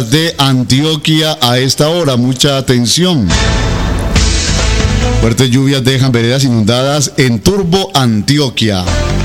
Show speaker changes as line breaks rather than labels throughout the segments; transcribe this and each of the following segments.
De Antioquia a esta hora, mucha atención. Fuertes lluvias dejan veredas inundadas en Turbo, Antioquia.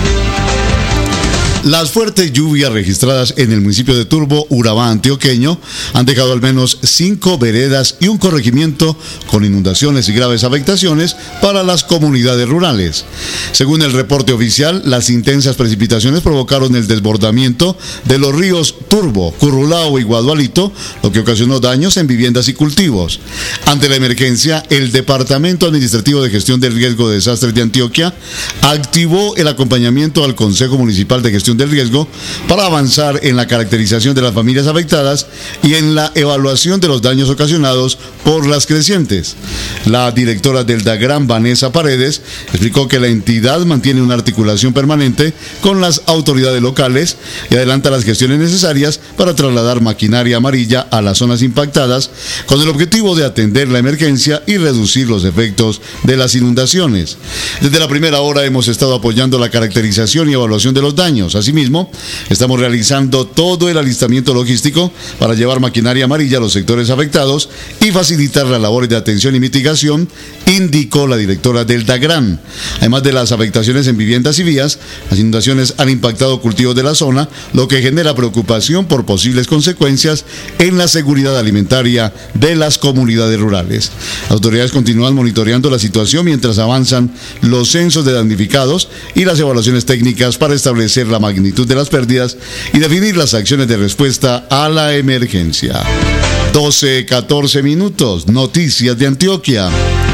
Las fuertes lluvias registradas en el municipio de Turbo, Urabá antioqueño, han dejado al menos 5 veredas y un corregimiento con inundaciones y graves afectaciones para las comunidades rurales. Según el reporte oficial, las intensas precipitaciones provocaron el desbordamiento de los ríos Turbo, Currulao y Guadualito, lo que ocasionó daños en viviendas y cultivos. Ante la emergencia, el Departamento Administrativo de Gestión del Riesgo de Desastres de Antioquia activó el acompañamiento al Consejo Municipal de Gestión del Riesgo para avanzar en la caracterización de las familias afectadas y en la evaluación de los daños ocasionados por las crecientes. La directora del DAGRAN, Vanessa Paredes, explicó que la entidad mantiene una articulación permanente con las autoridades locales y adelanta las gestiones necesarias para trasladar maquinaria amarilla a las zonas impactadas con el objetivo de atender la emergencia y reducir los efectos de las inundaciones. Desde la primera hora hemos estado apoyando la caracterización y evaluación de los daños. Asimismo, estamos realizando todo el alistamiento logístico para llevar maquinaria amarilla a los sectores afectados y facilitar las labores de atención y mitigación, indicó la directora del DAGRAN. Además de las afectaciones en viviendas y vías, las inundaciones han impactado cultivos de la zona, lo que genera preocupación por posibles consecuencias en la seguridad alimentaria de las comunidades rurales. Las autoridades continúan monitoreando la situación mientras avanzan los censos de damnificados y las evaluaciones técnicas para establecer la magnitud de las pérdidas y definir las acciones de respuesta a la emergencia. 12:14 minutos. Noticias de Antioquia.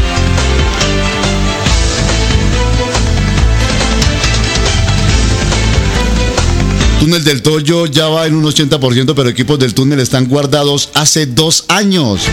Túnel del Toyo ya va en un 80%, pero equipos del túnel están guardados hace 2 años.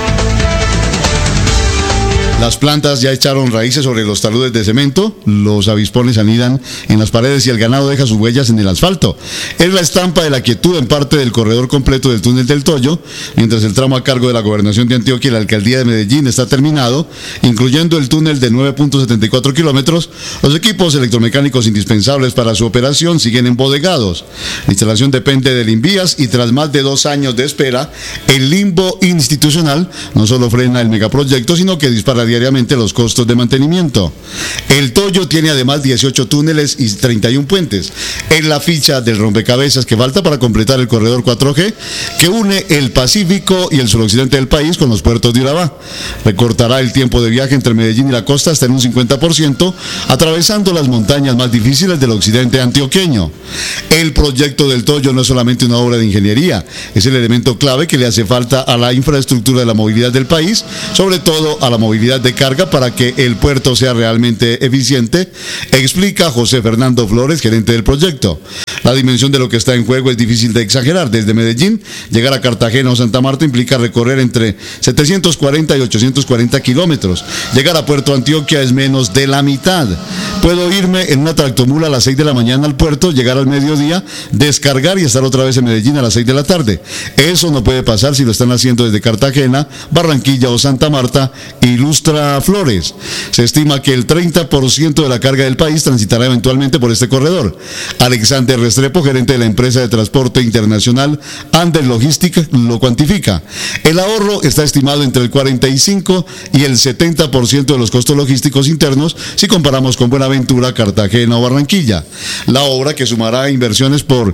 Las plantas ya echaron raíces sobre los taludes de cemento, los avispones anidan en las paredes y el ganado deja sus huellas en el asfalto. Es la estampa de la quietud en parte del corredor completo del túnel del Toyo, mientras el tramo a cargo de la Gobernación de Antioquia y la Alcaldía de Medellín está terminado, incluyendo el túnel de 9.74 kilómetros. Los equipos electromecánicos indispensables para su operación siguen embodegados. La instalación depende del Invías y tras más de 2 años de espera, el limbo institucional no solo frena el megaproyecto, sino que dispara diariamente los costos de mantenimiento. El Toyo tiene además 18 túneles y 31 puentes. Es la ficha del rompecabezas que falta para completar el corredor 4G que une el Pacífico y el suroccidente del país con los puertos de Urabá. Recortará el tiempo de viaje entre Medellín y la costa hasta en un 50%, atravesando las montañas más difíciles del occidente antioqueño. El proyecto del Toyo no es solamente una obra de ingeniería, es el elemento clave que le hace falta a la infraestructura de la movilidad del país, sobre todo a la movilidad de carga para que el puerto sea realmente eficiente, explica José Fernando Flores, gerente del proyecto. La dimensión de lo que está en juego es difícil de exagerar. Desde Medellín, llegar a Cartagena o Santa Marta implica recorrer entre 740 y 840 kilómetros. Llegar a Puerto Antioquia es menos de la mitad. Puedo irme en una tractomula a las 6 de la mañana al puerto, llegar al mediodía, descargar y estar otra vez en Medellín a las 6 de la tarde. Eso no puede pasar si lo están haciendo desde Cartagena, Barranquilla o Santa Marta, ilustra Flores. Se estima que el 30% de la carga del país transitará eventualmente por este corredor. Alexander Restrepo, gerente de la empresa de transporte internacional Andes Logística, lo cuantifica. El ahorro está estimado entre el 45 y el 70% de los costos logísticos internos si comparamos con Buenaventura, Cartagena o Barranquilla. La obra, que sumará inversiones por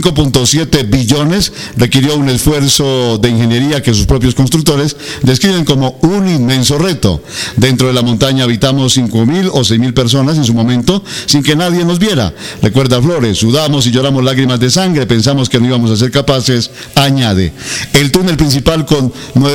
5.7 billones, requirió un esfuerzo de ingeniería que sus propios constructores describen como un inmenso reto. Dentro de la montaña habitamos 5.000 o 6.000 personas en su momento sin que nadie nos viera. Recuerda Flores, sudamos y lloramos lágrimas de sangre, pensamos que no íbamos a ser capaces, añade. El túnel principal con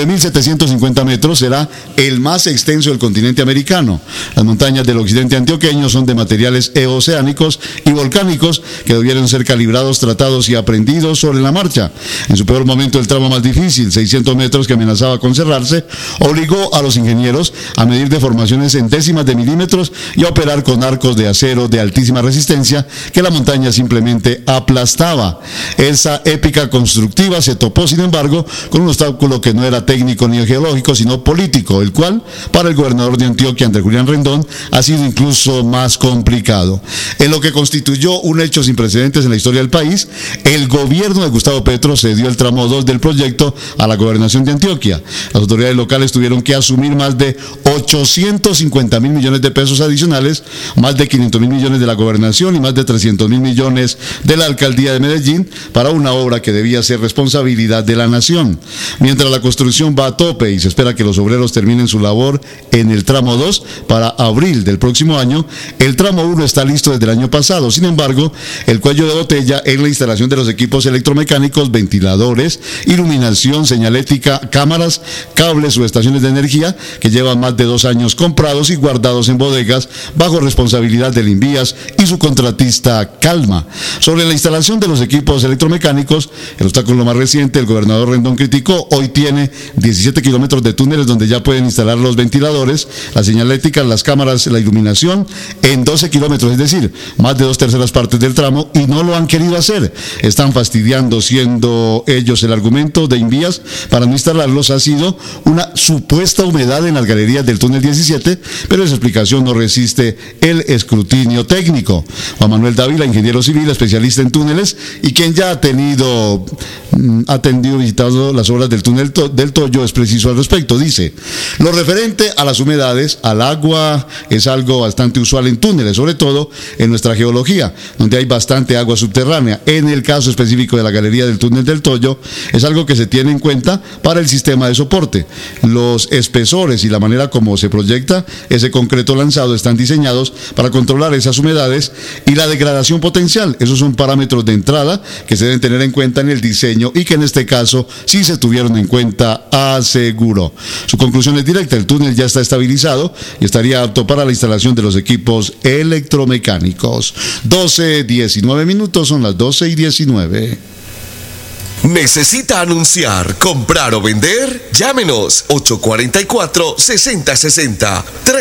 9.750 metros será el más extenso del continente americano. Las montañas del occidente antioqueño son de materiales oceánicos y volcánicos que debieron ser calibrados, tratados y aprendidos sobre la marcha. En su peor momento, el tramo más difícil, 600 metros, que amenazaba con cerrarse, obligó a los ingenieros a medir deformaciones en décimas de milímetros y a operar con arcos de acero de altísima resistencia que la montaña simplemente prácticamente aplastaba. Esa épica constructiva se topó, sin embargo, con un obstáculo que no era técnico ni geológico, sino político, el cual, para el gobernador de Antioquia, Andrés Julián Rendón, ha sido incluso más complicado. En lo que constituyó un hecho sin precedentes en la historia del país, el gobierno de Gustavo Petro cedió el tramo 2 del proyecto a la gobernación de Antioquia. Las autoridades locales tuvieron que asumir más de 850.000 millones de pesos adicionales, más de 500.000 millones de la gobernación y más de 300.000 millones de la alcaldía de Medellín para una obra que debía ser responsabilidad de la nación. Mientras la construcción va a tope y se espera que los obreros terminen su labor en el tramo 2 para abril del próximo año, el tramo 1 está listo desde el año pasado. Sin embargo, el cuello de botella es la instalación de los equipos electromecánicos, ventiladores, iluminación, señalética, cámaras, cables o estaciones de energía que llevan más de 2 años comprados y guardados en bodegas bajo responsabilidad del Invías y su contratista Calma. Sobre la instalación de los equipos electromecánicos, el obstáculo más reciente, el gobernador Rendón criticó, hoy tiene 17 kilómetros de túneles donde ya pueden instalar los ventiladores, las señaléticas, las cámaras, la iluminación en 12 kilómetros, es decir, más de 2/3 partes del tramo, y no lo han querido hacer. Están fastidiando, siendo ellos el argumento de Invías para no instalarlos ha sido una supuesta humedad en las galerías del túnel 17, pero esa explicación no resiste el escrutinio técnico. Juan Manuel Dávila, ingeniero civil, especialista en túneles y quien ya ha atendido visitado las obras del túnel del Toyo, es preciso al respecto. Dice: lo referente a las humedades, al agua, es algo bastante usual en túneles, sobre todo en nuestra geología, donde hay bastante agua subterránea. En el caso específico de la galería del túnel del Toyo, es algo que se tiene en cuenta para el sistema de soporte. Los espesores y la manera como se proyecta ese concreto lanzado están diseñados para controlar esas humedades y la degradación potencial. Esos son parámetros de entrada que se deben tener en cuenta en el diseño y que en este caso sí se tuvieron en cuenta, aseguró. Su conclusión es directa: el túnel ya está estabilizado y estaría apto para la instalación de los equipos electromecánicos. 12:19 minutos, son las 12:19.
¿Necesita anunciar, comprar o vender? Llámenos 844-6060,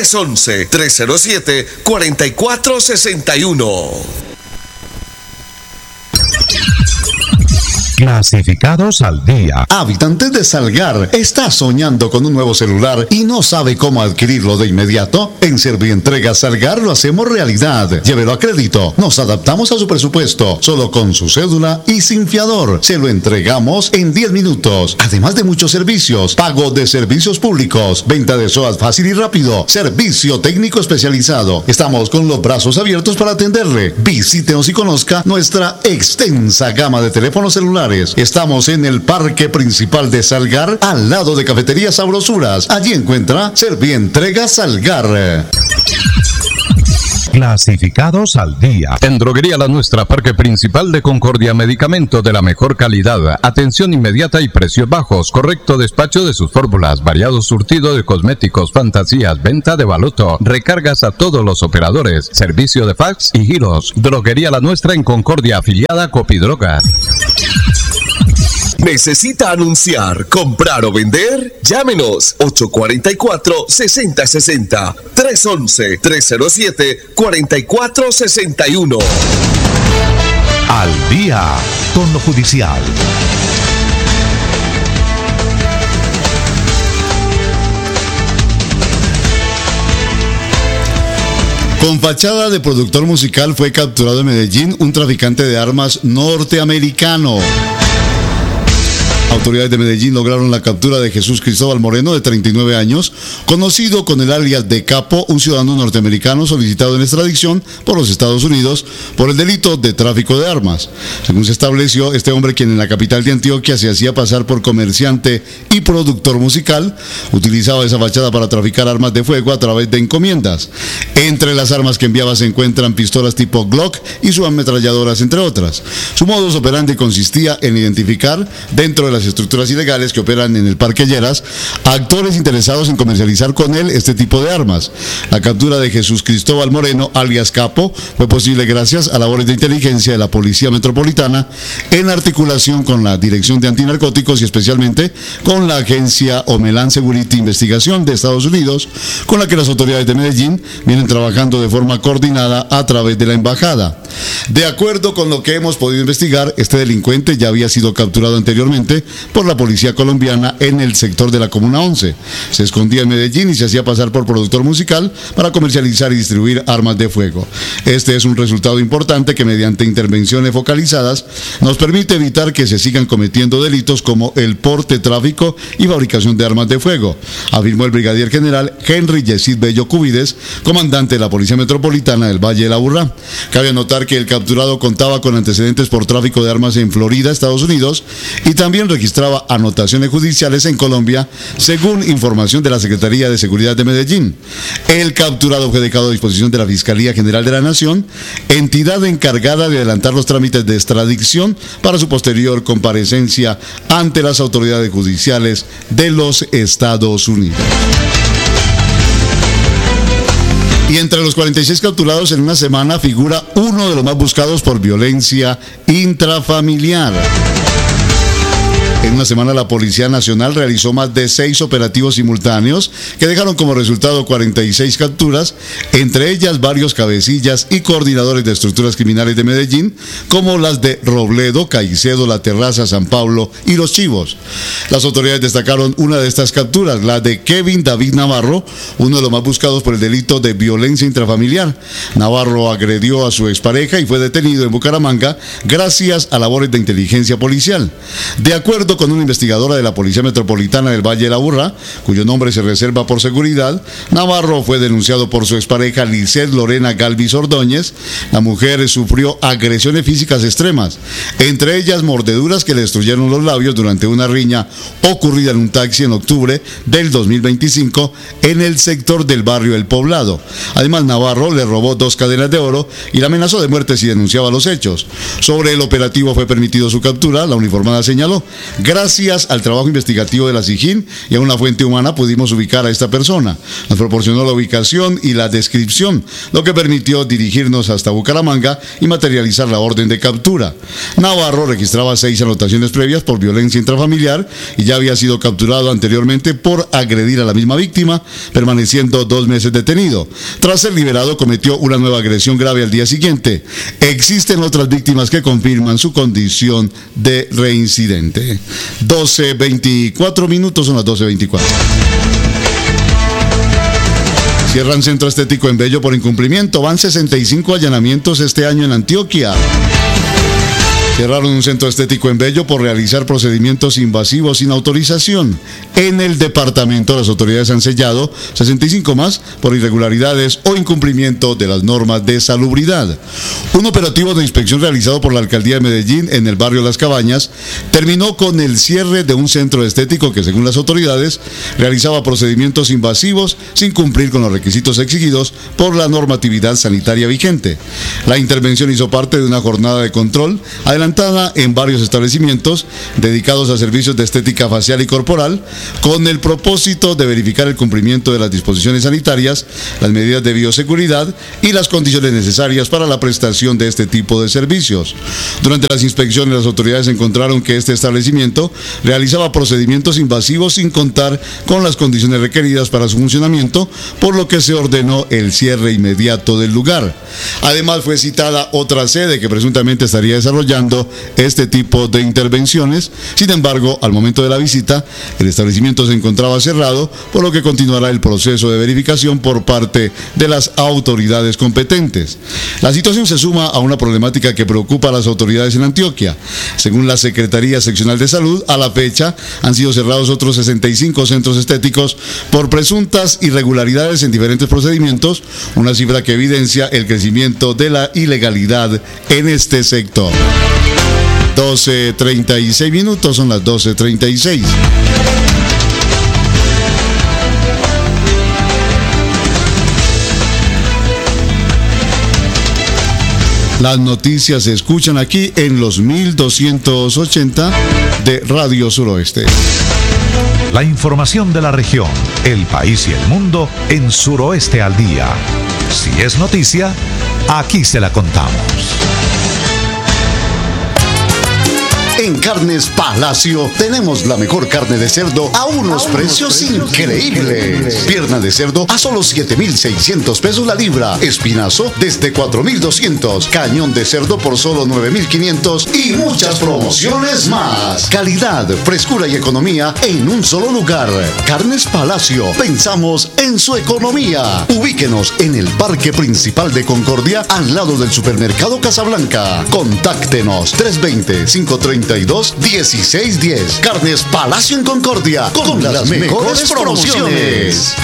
311-307-4461.
Clasificados al día.
Habitantes de Salgar, ¿está soñando con un nuevo celular y no sabe cómo adquirirlo de inmediato? En Servientrega Salgar lo hacemos realidad. Llévelo a crédito. Nos adaptamos a su presupuesto. Solo con su cédula y sin fiador. Se lo entregamos en 10 minutos. Además de muchos servicios. Pago de servicios públicos. Venta de SOAT fácil y rápido. Servicio técnico especializado. Estamos con los brazos abiertos para atenderle. Visítenos y conozca nuestra extensa gama de teléfonos celulares. Estamos en el parque principal de Salgar, al lado de Cafetería Sabrosuras. Allí encuentra Servientrega Salgar.
Clasificados al día.
En Droguería La Nuestra, Parque Principal de Concordia, medicamento de la mejor calidad, atención inmediata y precios bajos, correcto despacho de sus fórmulas, variado surtido de cosméticos, fantasías, venta de baloto, recargas a todos los operadores, servicio de fax y giros. Droguería La Nuestra en Concordia, afiliada a Copidrogas.
¿Necesita anunciar, comprar o vender? Llámenos 844-6060, 311-307-4461.
Al día con lo judicial.
Con fachada de productor musical fue capturado en Medellín un traficante de armas norteamericano. Autoridades de Medellín lograron la captura de Jesús Cristóbal Moreno, de 39 años, conocido con el alias de Capo, un ciudadano norteamericano solicitado en extradición por los Estados Unidos por el delito de tráfico de armas. Según se estableció, este hombre, quien en la capital de Antioquia se hacía pasar por comerciante y productor musical, utilizaba esa fachada para traficar armas de fuego a través de encomiendas. Entre las armas que enviaba se encuentran pistolas tipo Glock y subametralladoras, entre otras. Su modus operandi consistía en identificar dentro de las las estructuras ilegales que operan en el Parque Lleras a actores interesados en comercializar con él este tipo de armas. La captura de Jesús Cristóbal Moreno, alias Capo, fue posible gracias a labores de inteligencia de la Policía Metropolitana en articulación con la Dirección de Antinarcóticos y especialmente con la agencia Omelan Security Investigación de Estados Unidos, con la que las autoridades de Medellín vienen trabajando de forma coordinada a través de la embajada. De acuerdo con lo que hemos podido investigar, este delincuente ya había sido capturado anteriormente por la policía colombiana en el sector de la Comuna 11. Se escondía en Medellín y se hacía pasar por productor musical para comercializar y distribuir armas de fuego. Este es un resultado importante que mediante intervenciones focalizadas nos permite evitar que se sigan cometiendo delitos como el porte, tráfico y fabricación de armas de fuego, afirmó el brigadier general Henry Yesid Bello Cubides, comandante de la Policía Metropolitana del Valle del Aburrá. Cabe anotar que el capturado contaba con antecedentes por tráfico de armas en Florida, Estados Unidos, y también registraba anotaciones judiciales en Colombia, según información de la Secretaría de Seguridad de Medellín. El capturado fue dejado a disposición de la Fiscalía General de la Nación, entidad encargada de adelantar los trámites de extradición para su posterior comparecencia ante las autoridades judiciales de los Estados Unidos. Y entre los 46 capturados en una semana figura uno de los más buscados por violencia intrafamiliar. En una semana la Policía Nacional realizó más de 6 operativos simultáneos que dejaron como resultado 46 capturas, entre ellas varios cabecillas y coordinadores de estructuras criminales de Medellín, como las de Robledo, Caicedo, La Terraza, San Pablo y Los Chivos. Las autoridades destacaron una de estas capturas, la de Kevin David Navarro, uno de los más buscados por el delito de violencia intrafamiliar. Navarro agredió a su expareja y fue detenido en Bucaramanga gracias a labores de inteligencia policial. De acuerdo con una investigadora de la Policía Metropolitana del Valle del Aburrá, cuyo nombre se reserva por seguridad, Navarro fue denunciado por su expareja Lisset Lorena Galvis Ordóñez. La mujer sufrió agresiones físicas extremas, entre ellas mordeduras que le destruyeron los labios durante una riña ocurrida en un taxi en octubre del 2025 en el sector del barrio El Poblado. Además, Navarro le robó 2 cadenas de oro y la amenazó de muerte si denunciaba los hechos. Sobre el operativo fue permitido su captura, la uniformada señaló: gracias al trabajo investigativo de la SIJIN y a una fuente humana pudimos ubicar a esta persona. Nos proporcionó la ubicación y la descripción, lo que permitió dirigirnos hasta Bucaramanga y materializar la orden de captura. Navarro registraba 6 anotaciones previas por violencia intrafamiliar y ya había sido capturado anteriormente por agredir a la misma víctima, permaneciendo 2 meses detenido. Tras ser liberado, cometió una nueva agresión grave al día siguiente. Existen otras víctimas que confirman su condición de reincidente. 12:24 minutos, son las 12:24. Cierran centro estético en Bello por incumplimiento. Van 65 allanamientos este año en Antioquia. Cerraron un centro estético en Bello por realizar procedimientos invasivos sin autorización. En el departamento, las autoridades han sellado 65 más por irregularidades o incumplimiento de las normas de salubridad. Un operativo de inspección realizado por la Alcaldía de Medellín en el barrio Las Cabañas terminó con el cierre de un centro estético que, según las autoridades, realizaba procedimientos invasivos sin cumplir con los requisitos exigidos por la normatividad sanitaria vigente. La intervención hizo parte de una jornada de control adelantada en varios establecimientos dedicados a servicios de estética facial y corporal, con el propósito de verificar el cumplimiento de las disposiciones sanitarias, las medidas de bioseguridad y las condiciones necesarias para la prestación de este tipo de servicios. Durante las inspecciones, las autoridades encontraron que este establecimiento realizaba procedimientos invasivos sin contar con las condiciones requeridas para su funcionamiento, por lo que se ordenó el cierre inmediato del lugar. Además, fue citada otra sede que presuntamente estaría desarrollando este tipo de intervenciones. Sin embargo, al momento de la visita, el establecimiento se encontraba cerrado, por lo que continuará el proceso de verificación por parte de las autoridades competentes. La situación se suma a una problemática que preocupa a las autoridades en Antioquia. Según la Secretaría Seccional de Salud, a la fecha han sido cerrados otros 65 centros estéticos por presuntas irregularidades en diferentes procedimientos, una cifra que evidencia el crecimiento de la ilegalidad en este sector. 12:36 minutos, son las 12:36. Las noticias se escuchan aquí en los 1280 de Radio Suroeste.
La información de la región, el país y el mundo en Suroeste al Día. Si es noticia, aquí se la contamos.
En Carnes Palacio tenemos la mejor carne de cerdo a unos precios increíbles. Pierna de cerdo a solo 7,600 pesos la libra. Espinazo desde 4,200. Cañón de cerdo por solo 9,500 y muchas promociones más. Calidad, frescura y economía en un solo lugar. Carnes Palacio. Pensamos en su economía. Ubíquenos en el Parque Principal de Concordia al lado del Supermercado Casablanca. Contáctenos 320-532-1610. Carnes Palacio en Concordia con las mejores promociones.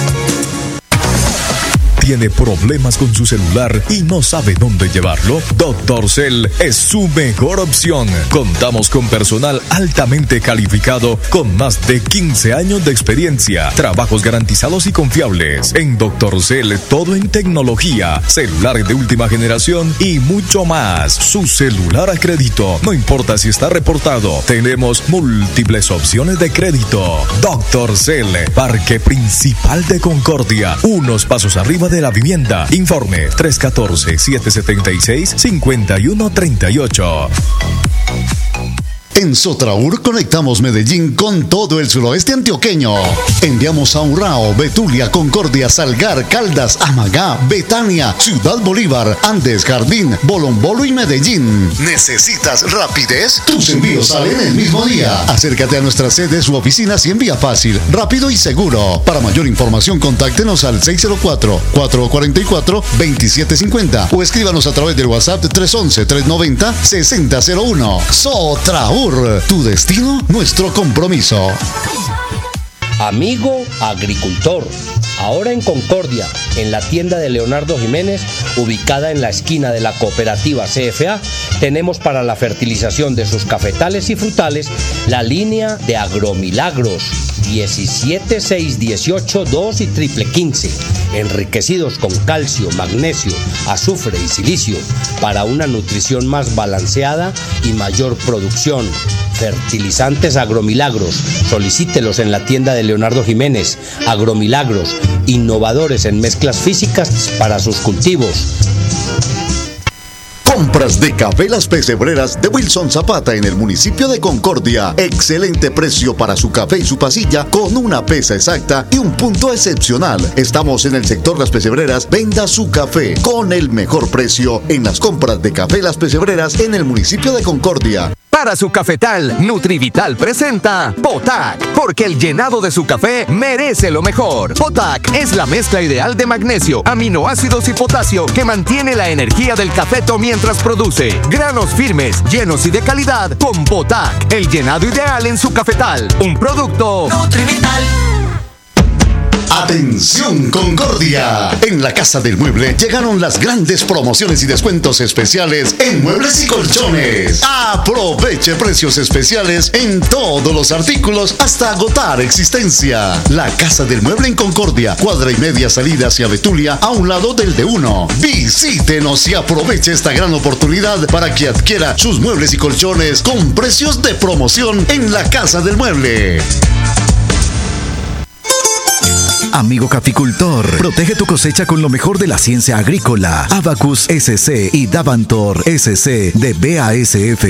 ¿Tiene problemas con su celular y no sabe dónde llevarlo? Dr. Cell es su mejor opción. Contamos con personal altamente calificado con más de 15 años de experiencia, trabajos garantizados y confiables. En Dr. Cell, todo en tecnología, celulares de última generación y mucho más. Su celular a crédito, no importa si está reportado, tenemos múltiples opciones de crédito. Dr. Cell, Parque Principal de Concordia, unos pasos arriba de la vivienda. Informe 314-776-5138.
En Sotraur conectamos Medellín con todo el suroeste antioqueño. Enviamos a Urrao, Betulia, Concordia, Salgar, Caldas, Amagá, Betania, Ciudad Bolívar, Andes, Jardín, Bolombolo y Medellín. ¿Necesitas rapidez? Tus envíos salen el mismo día. Acércate a nuestras sedes u oficinas y envía fácil, rápido y seguro. Para mayor información, contáctenos al 604-444-2750 o escríbanos a través del WhatsApp 311-390-6001. Sotraur. Tu destino, nuestro compromiso.
Amigo agricultor, ahora en Concordia, en la tienda de Leonardo Jiménez, ubicada en la esquina de la cooperativa CFA, tenemos para la fertilización de sus cafetales y frutales la línea de Agromilagros 17, 6, 18, 2 y triple 15, enriquecidos con calcio, magnesio, azufre y silicio para una nutrición más balanceada y mayor producción. Fertilizantes Agromilagros, solicítelos en la tienda de Leonardo Jiménez. Agromilagros, innovadores en mezclas físicas para sus cultivos.
Compras de café Las Pesebreras de Wilson Zapata en el municipio de Concordia. Excelente precio para su café y su pasilla con una pesa exacta y un punto excepcional. Estamos en el sector Las Pesebreras. Venda su café con el mejor precio en las compras de café Las Pesebreras en el municipio de Concordia.
Para su cafetal, Nutrivital presenta Potac, porque el llenado de su café merece lo mejor. Potac es la mezcla ideal de magnesio, aminoácidos y potasio que mantiene la energía del cafeto mientras produce. Granos firmes, llenos y de calidad con Potac, el llenado ideal en su cafetal. Un producto Nutrivital.
¡Atención Concordia! En la Casa del Mueble llegaron las grandes promociones y descuentos especiales en muebles y colchones. Aproveche precios especiales en todos los artículos hasta agotar existencia. La Casa del Mueble en Concordia, cuadra y media salida hacia Betulia, a un lado del D1. Visítenos y aproveche esta gran oportunidad para que adquiera sus muebles y colchones con precios de promoción en la Casa del Mueble.
Amigo caficultor, protege tu cosecha con lo mejor de la ciencia agrícola. Abacus SC y Davantor SC de BASF